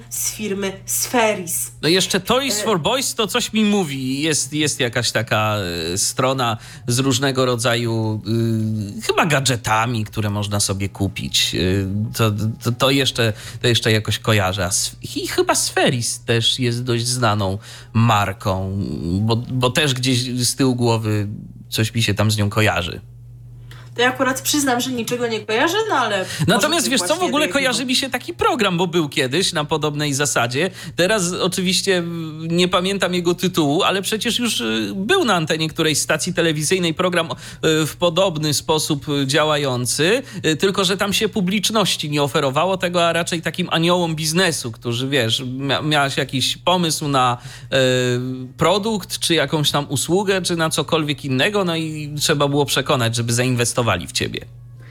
z firmy Spheris. No jeszcze Toys for Boys to coś mi mówi. Jest jakaś taka strona z różnego rodzaju chyba gadżetami, które można sobie kupić. To jeszcze jakoś kojarzę. I chyba Spheris też jest dość znaną marką, bo też gdzieś z tyłu głowy coś mi się tam z nią kojarzy. To ja akurat przyznam, że niczego nie kojarzę, no ale... Natomiast wiesz co, w ogóle kojarzy mi się taki program, bo był kiedyś na podobnej zasadzie. Teraz oczywiście nie pamiętam jego tytułu, ale przecież już był na antenie którejś stacji telewizyjnej program w podobny sposób działający, tylko że tam się publiczności nie oferowało tego, a raczej takim aniołom biznesu, którzy wiesz, miałeś jakiś pomysł na produkt, czy jakąś tam usługę, czy na cokolwiek innego, no i trzeba było przekonać, żeby zainwestowali w ciebie.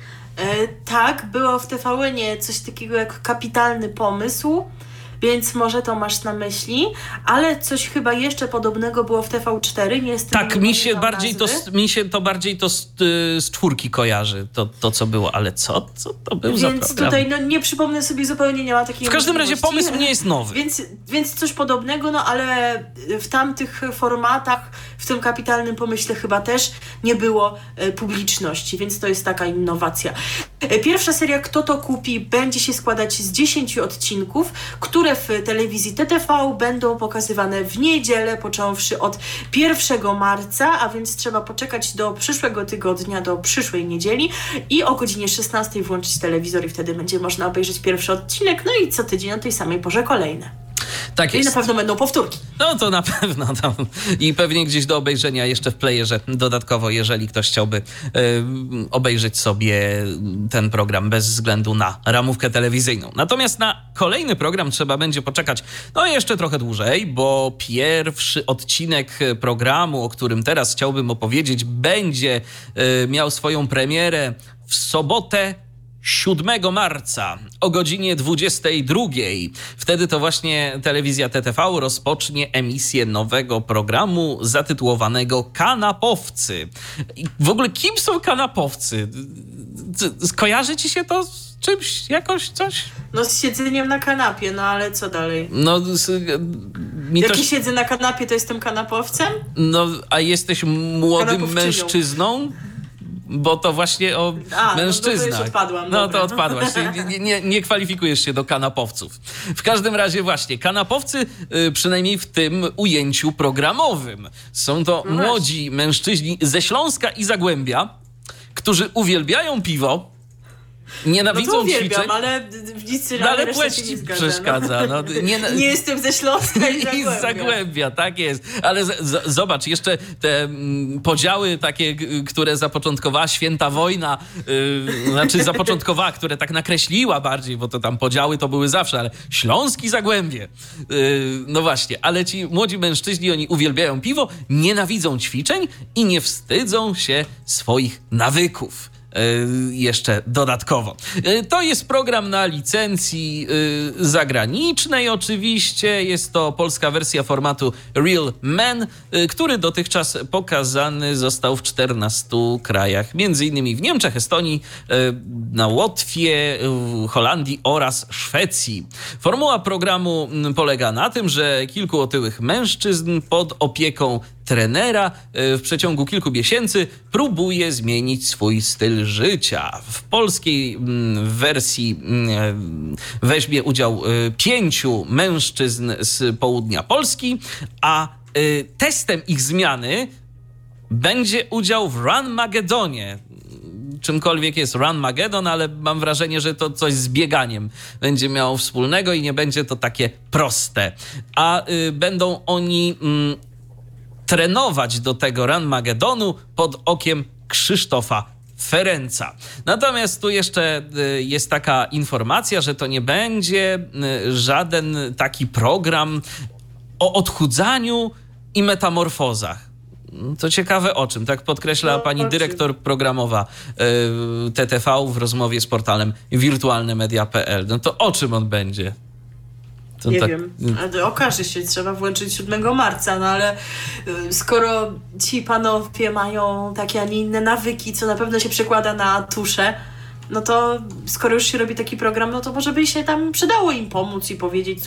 Tak, było w TVN-ie coś takiego jak kapitalny pomysł, więc może to masz na myśli, ale coś chyba jeszcze podobnego było w TV4. Tak, mi się to bardziej z czwórki kojarzy, to co było, ale co to był za program? Więc tutaj nie przypomnę sobie zupełnie, nie ma takiej W każdym razie pomysł nie jest nowy. Więc coś podobnego, no ale w tamtych formatach, w tym kapitalnym pomyśle chyba też nie było publiczności, więc to jest taka innowacja. Pierwsza seria Kto to kupi będzie się składać z 10 odcinków, które w telewizji TTV będą pokazywane w niedzielę, począwszy od 1 marca, a więc trzeba poczekać do przyszłego tygodnia, do przyszłej niedzieli i o godzinie 16 włączyć telewizor i wtedy będzie można obejrzeć pierwszy odcinek, no i co tydzień o tej samej porze kolejne. Tak jest. I na pewno będą powtórki. No to na pewno. I pewnie gdzieś do obejrzenia jeszcze w playerze dodatkowo, jeżeli ktoś chciałby obejrzeć sobie ten program bez względu na ramówkę telewizyjną. Natomiast na kolejny program trzeba będzie poczekać jeszcze trochę dłużej, bo pierwszy odcinek programu, o którym teraz chciałbym opowiedzieć, będzie miał swoją premierę w sobotę 7 marca o godzinie 22. Wtedy to właśnie telewizja TTV rozpocznie emisję nowego programu zatytułowanego Kanapowcy. I w ogóle kim są kanapowcy? Kojarzy ci się to z czymś, jakoś coś? No z siedzeniem na kanapie, no ale co dalej? Siedzę na kanapie, to jestem kanapowcem? No, a jesteś młodym mężczyzną? Bo to właśnie o mężczyznach. No to już odpadłam. No to odpadłaś. Nie kwalifikujesz się do kanapowców. W każdym razie właśnie, kanapowcy, przynajmniej w tym ujęciu programowym, są to młodzi mężczyźni ze Śląska i Zagłębia, którzy uwielbiają piwo, nienawidzą ćwiczeń, ale nic ale płeć ci przeszkadza. Nie jestem ze Śląska i z Zagłębia, tak jest. Ale zobacz, jeszcze te podziały takie, które zapoczątkowała Święta Wojna, zapoczątkowała, które tak nakreśliła bardziej, bo to tam podziały to były zawsze, ale Śląsk i Zagłębie. No właśnie, ale ci młodzi mężczyźni, oni uwielbiają piwo, nienawidzą ćwiczeń i nie wstydzą się swoich nawyków. Jeszcze dodatkowo. To jest program na licencji zagranicznej oczywiście. Jest to polska wersja formatu Real Men, który dotychczas pokazany został w 14 krajach. Między innymi w Niemczech, Estonii, na Łotwie, Holandii oraz Szwecji. Formuła programu polega na tym, że kilku otyłych mężczyzn pod opieką trenera w przeciągu kilku miesięcy próbuje zmienić swój styl życia. W polskiej wersji weźmie udział 5 mężczyzn z południa Polski, a testem ich zmiany będzie udział w Runmagedonie. Czymkolwiek jest Runmagedon, ale mam wrażenie, że to coś z bieganiem będzie miało wspólnego i nie będzie to takie proste. A będą oni trenować do tego Runmagedonu pod okiem Krzysztofa Ferenca. Natomiast tu jeszcze jest taka informacja, że to nie będzie żaden taki program o odchudzaniu i metamorfozach. To ciekawe o czym, tak podkreśla pani dyrektor programowa TTV w rozmowie z portalem wirtualnemedia.pl. No to o czym on będzie? Nie wiem, ale okaże się, trzeba włączyć 7 marca, no ale skoro ci panowie mają takie, a nie inne nawyki, co na pewno się przekłada na tusze, no to skoro już się robi taki program, no to może by się tam przydało im pomóc i powiedzieć,